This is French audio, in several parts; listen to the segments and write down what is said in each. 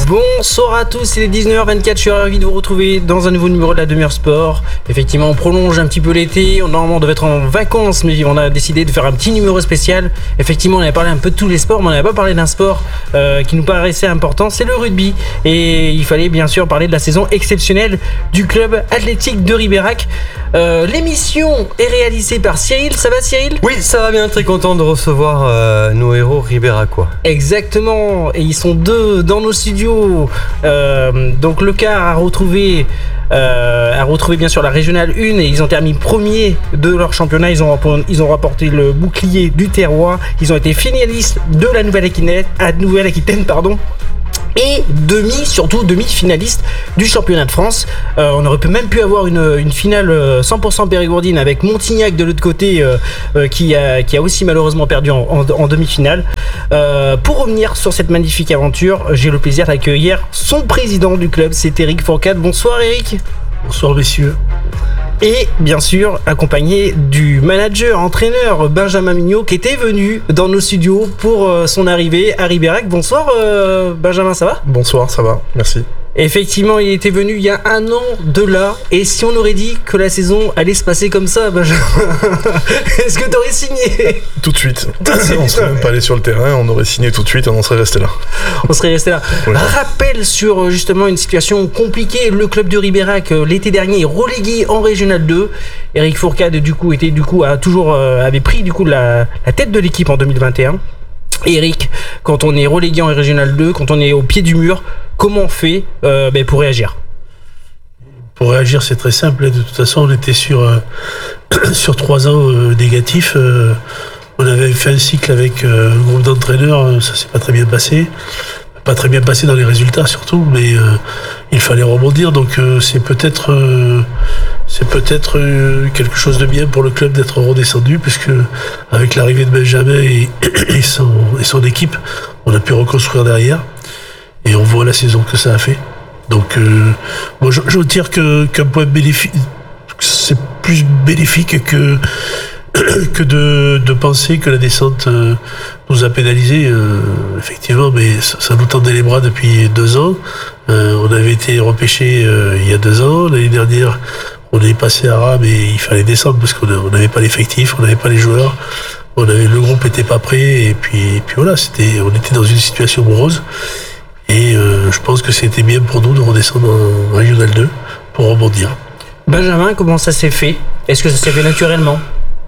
Bonsoir à tous, il est 19h24, je suis ravi de vous retrouver dans un nouveau numéro de la demi-heure sport. Effectivement, on prolonge un petit peu l'été, normalement on devait être en vacances, mais on a décidé de faire un petit numéro spécial. Effectivement, on avait parlé un peu de tous les sports, mais on n'avait pas parlé d'un sport qui nous paraissait important, c'est le rugby. Et il fallait bien sûr parler de la saison exceptionnelle du club athlétique de Ribérac. L'émission est réalisée par Cyril, ça va Cyril ? Oui, ça va bien, très content de recevoir nos héros ribéracois. Exactement, et ils sont deux dans nos studios. Donc le CAR a retrouvé bien sûr la régionale 1 et ils ont terminé premier de leur championnat. Ils ont rapporté le bouclier du terroir. Ils ont été finalistes de la Nouvelle-Aquitaine, et demi-finaliste du championnat de France. On aurait même pu avoir une finale 100% périgourdine avec Montignac de l'autre côté qui a aussi malheureusement perdu en demi-finale. Pour revenir sur cette magnifique aventure, j'ai le plaisir d'accueillir son président du club, c'est Eric Fourcade. Bonsoir Eric. Bonsoir messieurs. Et bien sûr accompagné du entraîneur Benjamin Mignot qui était venu dans nos studios pour son arrivée à Ribérac. Bonsoir Benjamin, ça va ? Bonsoir, ça va, merci. Effectivement, il était venu il y a un an de là, et si on aurait dit que la saison allait se passer comme ça, Benjamin, est-ce que t'aurais signé ? Tout de suite. On serait même pas allé sur le terrain, on aurait signé tout de suite et on serait resté là. Ouais. Rappel sur justement une situation compliquée, le club de Ribérac l'été dernier est relégué en Régional 2. Eric Fourcade avait pris la tête de l'équipe en 2021. Eric, quand on est relégué en Régional 2, quand on est au pied du mur, comment on fait pour réagir ? Pour réagir, c'est très simple. De toute façon, on était sur 3 ans négatifs. On avait fait un cycle avec un groupe d'entraîneurs, ça s'est pas très bien passé. Pas très bien passé dans les résultats surtout, mais il fallait rebondir. Donc c'est peut-être quelque chose de bien pour le club d'être redescendu, puisque avec l'arrivée de Benjamin et son équipe, on a pu reconstruire derrière. Et on voit la saison que ça a fait. Donc, moi, je tire qu'un point bénéfique, c'est plus bénéfique que de penser que la descente nous a pénalisés. Effectivement, mais ça nous tendait les bras depuis 2 ans. On avait été repêchés il y a 2 ans. L'année dernière, on est passé à rame et il fallait descendre parce qu'on n'avait pas l'effectif, on n'avait pas les joueurs. Le groupe n'était pas prêt. Et puis voilà, on était dans une situation morose. Et je pense que c'était bien pour nous de redescendre en Régional 2 pour rebondir. Benjamin, comment ça s'est fait ? Est-ce que ça s'est fait naturellement ?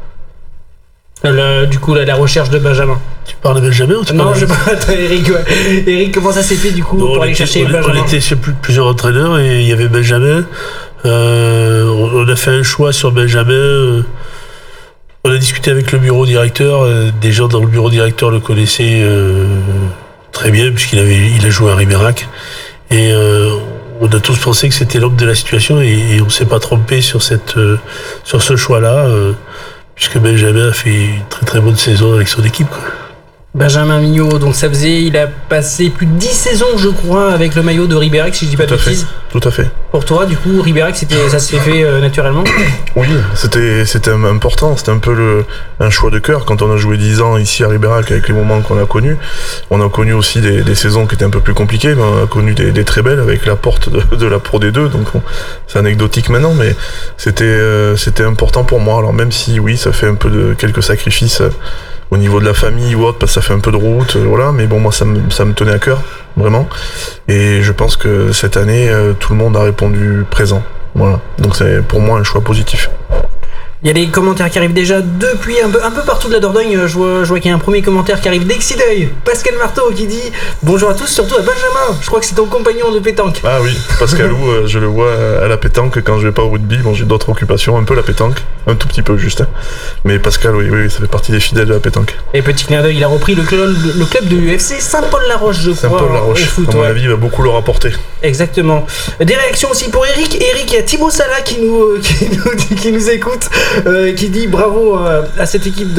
La recherche de Benjamin. Tu parles de Benjamin ou tu parles Non, je parle d'Eric. Ouais. Eric, comment ça s'est fait du coup pour aller chercher Benjamin ? On était chez plusieurs entraîneurs et il y avait Benjamin. On a fait un choix sur Benjamin. On a discuté avec le bureau directeur. Des gens dans le bureau directeur le connaissaient très bien puisqu'il a joué à Ribérac. Et on a tous pensé que c'était l'homme de la situation et on ne s'est pas trompé sur ce choix-là. Puisque Benjamin a fait une très très bonne saison avec son équipe. Benjamin Mignot, donc il a passé plus de 10 saisons, je crois, avec le maillot de Ribérac, si je dis pas de bêtises. Tout à fait. Pour toi, du coup, Ribérac, ça s'est fait naturellement ? Oui, c'était important, c'était un peu un choix de cœur. Quand on a joué 10 ans ici à Ribérac avec les moments qu'on a connus, on a connu aussi des saisons qui étaient un peu plus compliquées, mais on a connu des très belles avec la porte de la Pro D2, donc c'est anecdotique maintenant, mais c'était important pour moi. Alors même si, oui, ça fait un peu de quelques sacrifices au niveau de la famille ou autre, parce que ça fait un peu de route, voilà, mais bon, moi ça me tenait à cœur, vraiment, et je pense que cette année tout le monde a répondu présent, voilà, donc c'est pour moi un choix positif. Il y a des commentaires qui arrivent déjà depuis un peu partout de la Dordogne. Je vois qu'il y a un premier commentaire qui arrive d'Exideuil. Pascal Marteau qui dit bonjour à tous, surtout à Benjamin. Je crois que c'est ton compagnon de pétanque. Ah oui, Pascalou, je le vois à la pétanque quand je vais pas au rugby. Bon, j'ai d'autres occupations, un peu la pétanque, un tout petit peu juste. Mais Pascal, oui, ça fait partie des fidèles de la pétanque. Et petit clin d'œil, il a repris le club de l'UFC Saint-Paul-la-Roche, je crois. Saint-Paul-la-Roche, à mon avis, il va beaucoup le rapporter. Exactement. Des réactions aussi pour Eric. Eric, il y a Thibaut Salah qui nous écoute. Qui dit bravo à cette équipe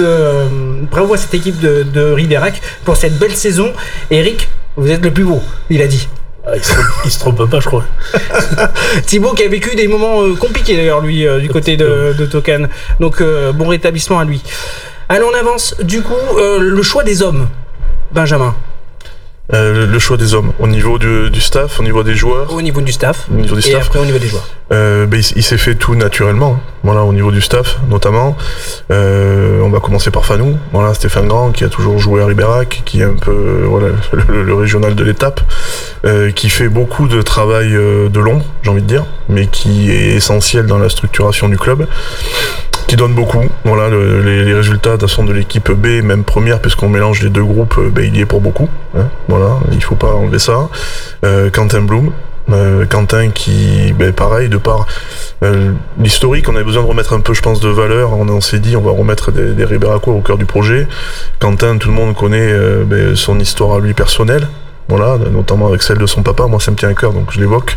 de Ribérac pour cette belle saison. Eric, vous êtes le plus beau, il a dit. Il se trompe pas, je crois. Thibaut qui a vécu des moments compliqués d'ailleurs lui du côté de Tocan. Donc bon rétablissement à lui. Allez, on avance. Du coup, le choix des hommes, Benjamin. Le choix des hommes, au niveau du staff, au niveau des joueurs. Au niveau du staff. Et staff. Après au niveau des joueurs. Il s'est fait tout naturellement. Voilà, au niveau du staff notamment. On va commencer par Fanou. Voilà, Stéphane Grand qui a toujours joué à Ribérac, qui est un peu le régional de l'étape, qui fait beaucoup de travail de l'ombre, j'ai envie de dire, mais qui est essentiel dans la structuration du club. Qui donne beaucoup. Voilà, les résultats de l'équipe B, même première, puisqu'on mélange les deux groupes, il y est pour beaucoup. Hein, voilà, il faut pas enlever ça. Quentin Blum. Quentin qui, pareil, de par l'historique, on avait besoin de remettre un peu, je pense, de valeur. On s'est dit, on va remettre des Ribéracois au cœur du projet. Quentin, tout le monde connaît son histoire à lui personnelle. Voilà, notamment avec celle de son papa. Moi, ça me tient à cœur, donc je l'évoque.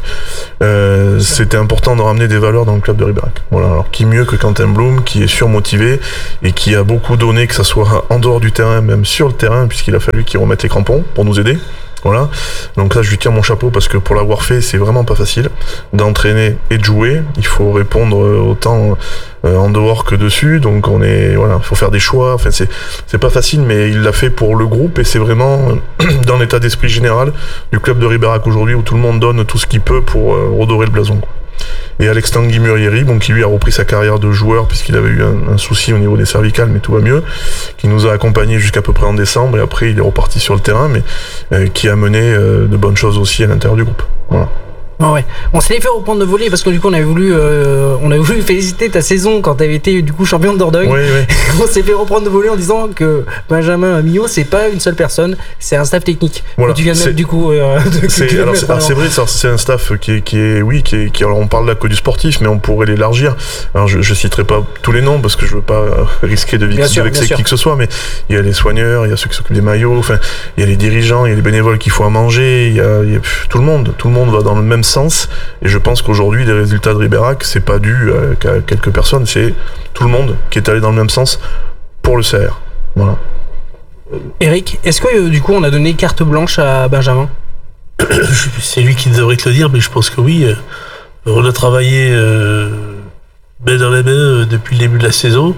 C'était important de ramener des valeurs dans le club de Ribérac. Voilà. Alors, qui mieux que Quentin Blum, qui est surmotivé et qui a beaucoup donné, que ça soit en dehors du terrain, même sur le terrain, puisqu'il a fallu qu'il remette les crampons pour nous aider. Voilà. Donc là, je lui tire mon chapeau parce que pour l'avoir fait, c'est vraiment pas facile d'entraîner et de jouer. Il faut répondre autant en dehors que dessus. Donc il faut faire des choix. Enfin, c'est pas facile, mais il l'a fait pour le groupe et c'est vraiment dans l'état d'esprit général du club de Ribérac aujourd'hui où tout le monde donne tout ce qu'il peut pour redorer le blason. Et Alex Tanguy-Murieri, qui lui a repris sa carrière de joueur puisqu'il avait eu un souci au niveau des cervicales, mais tout va mieux, qui nous a accompagnés jusqu'à peu près en décembre et après il est reparti sur le terrain, mais qui a mené de bonnes choses aussi à l'intérieur du groupe. Voilà. Ouais. On s'est fait reprendre de voler parce que du coup on avait voulu féliciter ta saison quand tu avais été du coup champion de Dordogne. Oui. On s'est fait reprendre de voler en disant que Benjamin Millot c'est pas une seule personne, c'est un staff technique. Voilà. Tu viens de mettre du coup. C'est vrai, c'est un staff qui est alors on parle là que du sportif, mais on pourrait l'élargir. Alors je citerai pas tous les noms parce que je veux pas risquer de vexer qui que ce soit, mais il y a les soigneurs, il y a ceux qui s'occupent des maillots, enfin il y a les dirigeants, il y a les bénévoles qu'il faut à manger, il y a tout le monde va dans le même sens, et je pense qu'aujourd'hui les résultats de Ribérac c'est pas dû qu'à quelques personnes, c'est tout le monde qui est allé dans le même sens pour le CR. Voilà. Eric, est-ce que du coup on a donné carte blanche à Benjamin? C'est lui qui devrait te le dire, mais je pense que oui. On a travaillé main dans la main depuis le début de la saison.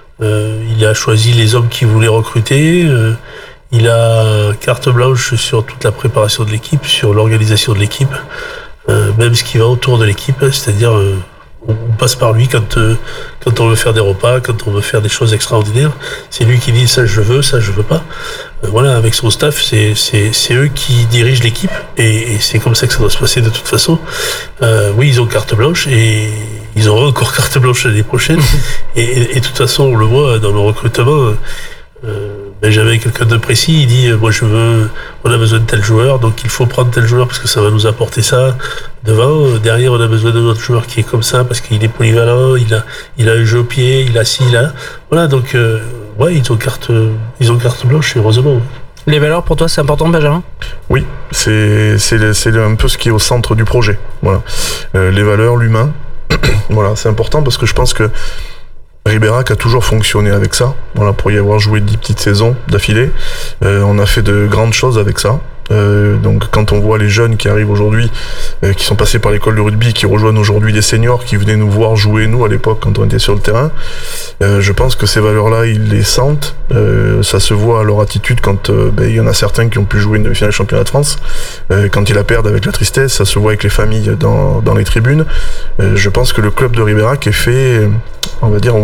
Il a choisi les hommes qu'il voulait recruter. Il a carte blanche sur toute la préparation de l'équipe, sur l'organisation de l'équipe, même ce qui va autour de l'équipe, c'est-à-dire on passe par lui quand on veut faire des repas, quand on veut faire des choses extraordinaires. C'est lui qui dit ça je veux pas. Voilà, avec son staff, c'est eux qui dirigent l'équipe et c'est comme ça que ça doit se passer de toute façon. Oui, ils ont carte blanche et ils auront encore carte blanche l'année prochaine. et de toute façon, on le voit dans le recrutement. Benjamin est quelqu'un de précis, il dit on a besoin de tel joueur, donc il faut prendre tel joueur parce que ça va nous apporter ça. Devant, derrière, on a besoin d'un autre joueur qui est comme ça parce qu'il est polyvalent, il a un jeu au pied, il a ci, là. Voilà, donc ils ont carte blanche, heureusement. Les valeurs pour toi c'est important, Benjamin? Oui, c'est un peu ce qui est au centre du projet. Voilà, les valeurs, l'humain. Voilà, c'est important parce que je pense que Ribérac a toujours fonctionné avec ça. Voilà, pour y avoir joué 10 petites saisons d'affilée, on a fait de grandes choses avec ça. Donc quand on voit les jeunes qui arrivent aujourd'hui, qui sont passés par l'école de rugby, qui rejoignent aujourd'hui des seniors qui venaient nous voir jouer nous à l'époque quand on était sur le terrain, je pense que ces valeurs-là ils les sentent. Ça se voit à leur attitude quand il y en a certains qui ont pu jouer une demi-finale championnat de France. Quand ils la perdent avec la tristesse, ça se voit avec les familles dans les tribunes. Je pense que le club de Ribérac est fait, on va dire,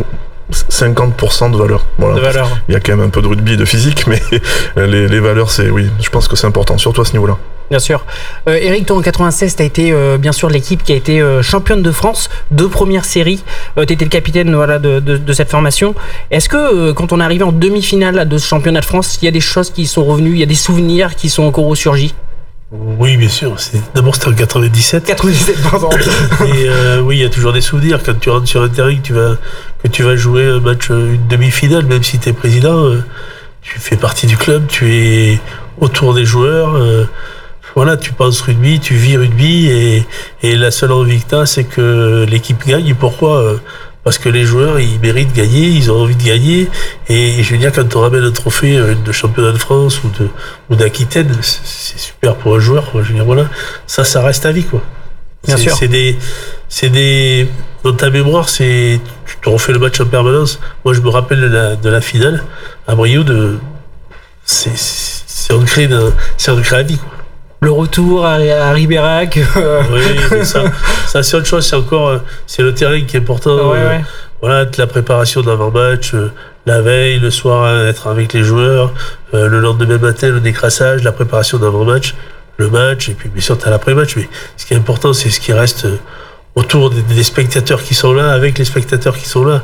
50% de valeur. Voilà. Il y a quand même un peu de rugby et de physique, mais les valeurs, je pense que c'est important, surtout à ce niveau-là. Bien sûr. Eric, toi en 96, tu as été bien sûr l'équipe qui a été championne de France, 2 premières séries. Tu étais le capitaine de cette formation. Est-ce que quand on est arrivé en demi-finale de ce championnat de France, il y a des choses qui sont revenues, il y a des souvenirs qui sont encore ressurgis? Oui, bien sûr. D'abord, c'était en 97. 97, pardon. Et oui, il y a toujours des souvenirs. Quand tu rentres sur un terrain, que tu vas jouer un match, une demi-finale, même si tu es président, tu fais partie du club, tu es autour des joueurs. Voilà, tu penses rugby, tu vis rugby, et la seule envie que tu as, c'est que l'équipe gagne. Pourquoi ? Parce que les joueurs, ils méritent de gagner, ils ont envie de gagner. Et je veux dire, quand on ramène un trophée de championnat de France ou d'Aquitaine, c'est super pour un joueur, quoi. Je veux dire, voilà, ça reste à vie, quoi. Bien sûr. C'est des, dans ta mémoire, tu te refais le match en permanence. Moi, je me rappelle de la finale à Brioude. c'est ancré à vie, quoi. Le retour à Ribérac. Oui, mais ça c'est autre chose, c'est le terrain qui est important. Ouais. Voilà, la préparation d'avant-match, la veille, le soir, être avec les joueurs, le lendemain matin, le décrassage, la préparation d'avant-match, le match, et puis bien sûr t'as l'après-match, mais ce qui est important, c'est ce qui reste autour des spectateurs qui sont là, avec les spectateurs qui sont là.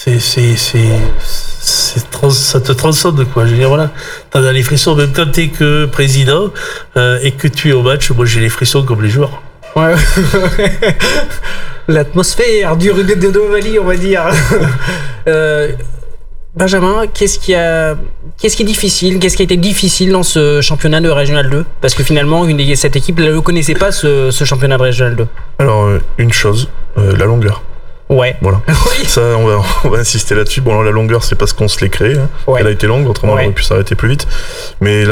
Ça te transcende, quoi. Je veux dire, voilà, t'en as les frissons, même quand t'es que président et que tu es au match. Moi, j'ai les frissons comme les joueurs. Ouais. L'atmosphère du Rugby de Ovalie, on va dire. Benjamin, qu'est-ce qui est difficile, qu'est-ce qui a été difficile dans ce championnat de Régional 2? Parce que finalement, cette équipe ne connaissait pas ce championnat de Régional 2. Alors, une chose, la longueur. Ouais. Voilà. Oui. Ça, on va insister là-dessus. Bon, alors, la longueur, c'est parce qu'on se l'est créé. Hein. Ouais. Elle a été longue, autrement, Ouais. on aurait pu s'arrêter plus vite. Mais